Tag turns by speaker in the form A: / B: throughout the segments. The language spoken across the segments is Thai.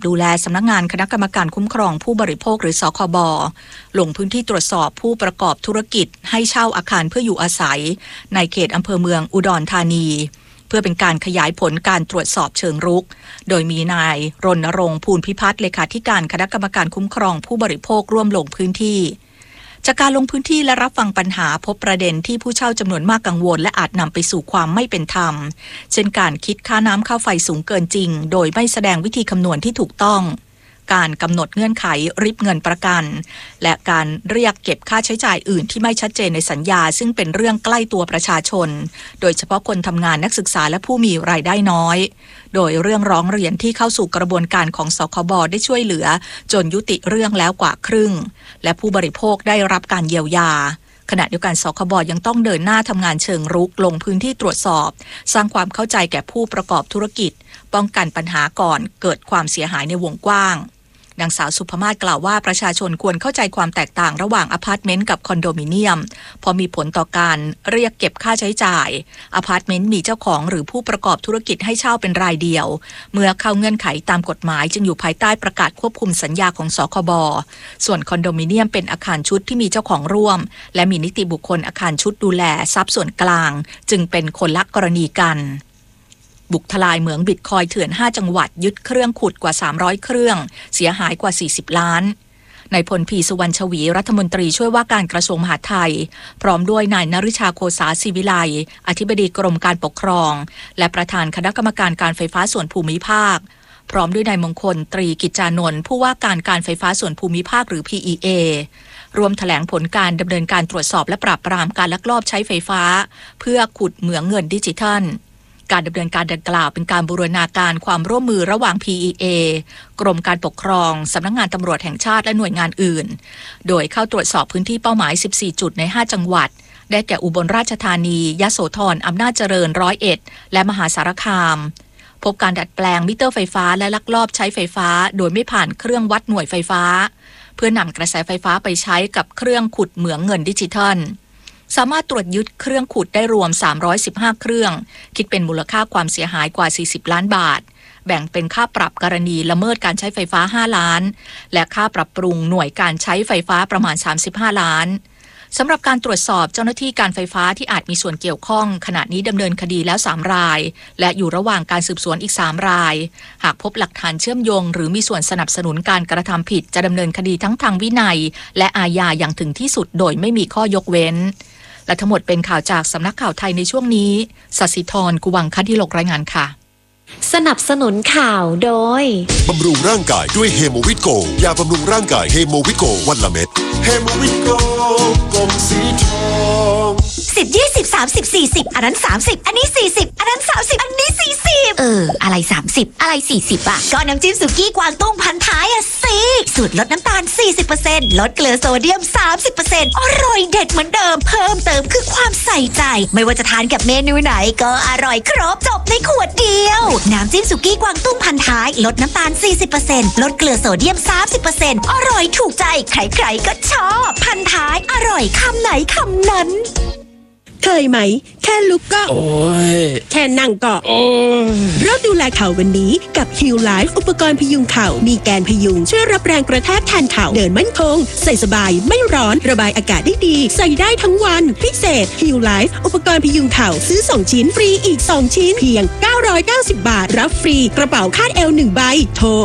A: ดูแลสำนักงานคณะกรรมการคุ้มครองผู้บริโภคหรือสคบ.ลงพื้นที่ตรวจสอบผู้ประกอบธุรกิจให้เช่าอาคารเพื่ออยู่อาศัยในเขตอำเภอเมืองอุดรธานีเพื่อเป็นการขยายผลการตรวจสอบเชิงรุกโดยมีนายรณรงค์ภูลพิพัฒน์เลขาธิการคณะกรรมการคุ้มครองผู้บริโภคร่วมลงพื้นที่จากการลงพื้นที่และรับฟังปัญหาพบประเด็นที่ผู้เช่าจำนวนมากกังวลและอาจนำไปสู่ความไม่เป็นธรรมเช่นการคิดค่าน้ำค่าไฟสูงเกินจริงโดยไม่แสดงวิธีคำนวณที่ถูกต้องการกำหนดเงื่อนไขริบเงินประกันและการเรียกเก็บค่าใช้จ่ายอื่นที่ไม่ชัดเจนในสัญญาซึ่งเป็นเรื่องใกล้ตัวประชาชนโดยเฉพาะคนทำงานนักศึกษาและผู้มีรายได้น้อยโดยเรื่องร้องเรียนที่เข้าสู่กระบวนการของสคบ.ได้ช่วยเหลือจนยุติเรื่องแล้วกว่าครึ่งและผู้บริโภคได้รับการเยียวยาขณะเดียวกันสคบ.ยังต้องเดินหน้าทำงานเชิงรุกลงพื้นที่ตรวจสอบสร้างความเข้าใจแก่ผู้ประกอบธุรกิจป้องกันปัญหาก่อนเกิดความเสียหายในวงกว้างนางสาวสุภมาศกล่าวว่าประชาชนควรเข้าใจความแตกต่างระหว่างอพาร์ตเมนต์กับคอนโดมิเนียมเพราะมีผลต่อการเรียกเก็บค่าใช้จ่ายอพาร์ตเมนต์มีเจ้าของหรือผู้ประกอบธุรกิจให้เช่าเป็นรายเดียวเมื่อเข้าเงื่อนไขตามกฎหมายจึงอยู่ภายใต้ประกาศควบคุมสัญญาของสคบ.ส่วนคอนโดมิเนียมเป็นอาคารชุดที่มีเจ้าของร่วมและมีนิติบุคคลอาคารชุดดูแลทรัพย์ส่วนกลางจึงเป็นคนละกรณีกันบุกทลายเหมืองบิตคอยน์เถื่อน5จังหวัดยึดเครื่องขุดกว่า300เครื่องเสียหายกว่า40ล้านนายพล พี สุวรรณชวีรัฐมนตรีช่วยว่าการกระทรวงมหาดไทยพร้อมด้วยนายนฤชาโคสาศิวิไลอธิบดีกรมการปกครองและประธานคณะกรรมการการไฟฟ้าส่วนภูมิภาคพร้อมด้วยนายมงคลตรีกิจจานนท์ผู้ว่าการไฟฟ้าส่วนภูมิภาคหรือ PEA รวมแถลงผลการดำเนินการตรวจสอบและปราบปรามการลักลอบใช้ไฟฟ้าเพื่อขุดเหมืองเงินดิจิทัลการดำเนินการดังกล่าวเป็นการบูรณาการความร่วมมือระหว่าง PEA กรมการปกครองสำนักงานตำรวจแห่งชาติและหน่วยงานอื่นโดยเข้าตรวจสอบพื้นที่เป้าหมาย14จุดใน5จังหวัดได้แก่อุบลราชธานียโสธรอำนาจเจริญ101และมหาสารคามพบการดัดแปลงมิเตอร์ไฟฟ้าและลักลอบใช้ไฟฟ้าโดยไม่ผ่านเครื่องวัดหน่วยไฟฟ้าเพื่อนำกระแสไฟฟ้าไปใช้กับเครื่องขุดเหมืองเงินดิจิทัลสามารถตรวจยึดเครื่องขุดได้รวม315เครื่องคิดเป็นมูลค่าความเสียหายกว่า40ล้านบาทแบ่งเป็นค่าปรับกรณีละเมิดการใช้ไฟฟ้า5ล้านและค่าปรับปรุงหน่วยการใช้ไฟฟ้าประมาณ35ล้านสำหรับการตรวจสอบเจ้าหน้าที่การไฟฟ้าที่อาจมีส่วนเกี่ยวข้องขณะนี้ดำเนินคดีแล้ว3รายและอยู่ระหว่างการสืบสวนอีก3รายหากพบหลักฐานเชื่อมโยงหรือมีส่วนสนับสนุนการกระทำผิดจะดำเนินคดีทั้งทางวินัยและอาญาอย่างถึงที่สุดโดยไม่มีข้อยกเว้นและทั้งหมดเป็นข่าวจากสำนักข่าวไทยในช่วงนี้ศศิธร กุวังคดิลกรายงานค่ะ
B: สนับสนุนข่าวโดย
C: บำรุงร่างกายด้วยเฮโมวิโกยาบำรุงร่างกายเฮโมวิโกวันละเม็ดเฮโมวิโกกลมสีทอง
D: 10 20 30 40อันนั้น30อันนี้40อันนั้น30อันนี้40อะไร30อะไร40อ่ะก็น้ำจิ้มสุกี้กวางตุ้งพันท้ายอ่ะสิสูตรลดน้ำตาล 40% ลดเกลือโซเดียม 30% อร่อยเด็ดเหมือนเดิมเพิ่มเติมคือความใส่ใจไม่ว่าจะทานกับเมนูไหนก็อร่อยครบจบในขวดเดียวน้ำจิ้มสุกี้กวางตุ้งพันท้ายลดน้ำตาล 40% ลดเกลือโซเดียม 30% อร่อยถูกใจใครๆก็ชอบพันท้ายอร่อยคำไหนคำนั้น
E: เคยไหมแค่ลุกก็โอ้ยแค่นั่งก็โอ้ยเราดูแลเข่าวันนี้กับ Heal Life อุปกรณ์พยุงเข่ามีแกนพยุงช่วยรับแรงกระแทกแทนเข่าเดินมั่นคงใส่สบายไม่ร้อนระบายอากาศได้ดีใส่ได้ทั้งวันพิเศษ Heal Life อุปกรณ์พยุงเข่าซื้อ2ชิ้นฟรีอีก2ชิ้นเพียง990 บาทรับฟรีกระเป๋าคาดเอว1ใบโทร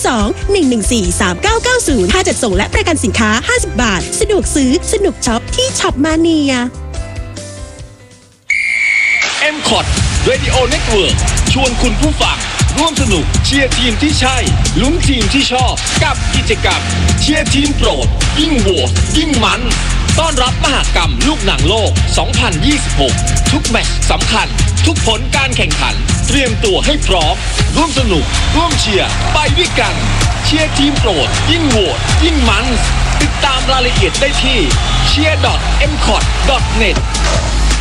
E: 02-114-3990ค่าจัดส่งและประกันสินค้า50 บาทสะดวกซื้อสนุกช็อปที่ช็อปมาเนีย
F: M-Cot Radio Network ชวนคุณผู้ฟังร่วมสนุกเชียร์ทีมที่ใช่ลุ้นทีมที่ชอบกับกิจกรรมเชียร์ทีมโปรดยิ่งโหวตยิ่งมันต้อนรับมหกรรมลูกหนังโลก 2026 ทุกแมตช์สำคัญทุกผลการแข่งขันเตรียมตัวให้พร้อมร่วมสนุกร่วมเชียร์ไปด้วยกันเชียร์ทีมโปรดยิ่งโหวตยิ่งมันติดตามรายละเอียดได้ที่cheer.mcot.net